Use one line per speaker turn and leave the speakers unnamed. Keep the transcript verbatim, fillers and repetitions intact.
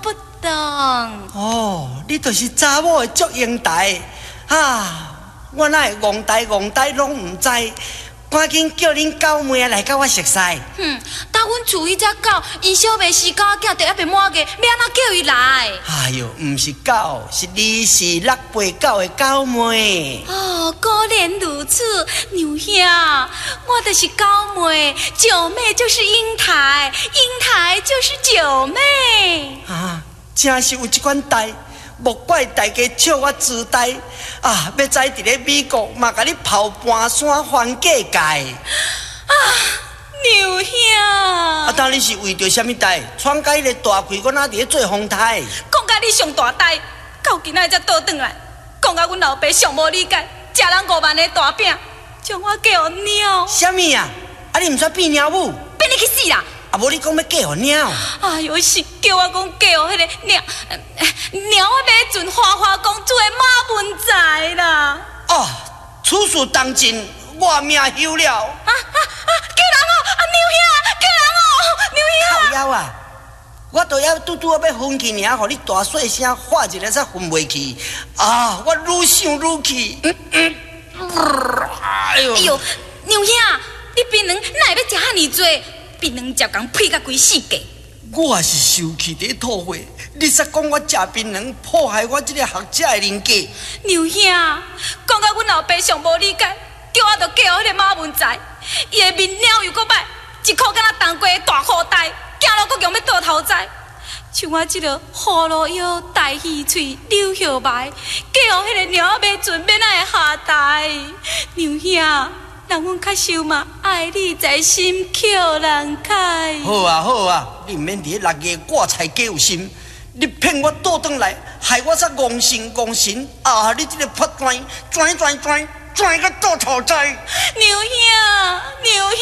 不懂。
哦，你就是查某的祝英台啊！我哪会戆台戆台拢唔知，赶紧叫恁九妹来甲我熟识。
哼，但阮厝伊只狗，因小妹是狗仔，就还袂满个，要安怎叫伊来？
哎哟，唔是狗，是你是六八九的九妹。
哦，果然如此，娘兄，我就是九妹，九妹就是英台，英台就是九妹。
啊，真是有这款代。莫怪大家笑我自大啊！要知伫咧美国嘛，甲你跑半山环界界。
啊，娘兄！
啊，当你是为着什么代？闯甲迄个大开，我哪伫咧做风台？
讲甲你上大代，到今仔才倒转来，讲甲阮老爸上无理解，食人五万的大饼，将我嫁予鸟。
什么啊？啊，你毋煞变鸟母？
变你去死啦！
啊，无你讲要嫁予鸟？
哎呦，是叫我讲嫁予迄个鸟，鸟我买准花花公主的马文才啦！
哦，此事当真，我命休了。啊
啊啊！叫人哦！啊，娘兄，叫人哦！娘兄！
靠腰啊！我都要拄拄要分去尔，互你大细声喊一个才分袂去。啊，我愈想愈气。嗯嗯。哎呦！
哎呦，娘兄，你槟榔哪会要食遐尼多？槟榔食讲配甲规世界。
我也是受气伫吐血，你煞讲我食槟榔破坏我这个学者的人格。
娘兄，讲到阮老爸上无理解，叫我着嫁予迄个马文才，伊的面了又搁歹，一箍敢若当过的大裤带，行路搁强要倒头栽。像我这个葫芦腰、大鱼喙、柳叶眉，嫁予迄个鸟仔袂准，免哪会下台？娘兄。人阮较羞嘛，爱你在心，扣人开。
好啊好啊，你毋免伫咧六月挂菜加有心，你骗我倒转来，害我煞戇神戇神啊！你这个破砖砖砖砖砖个倒头栽。
娘兄，娘兄。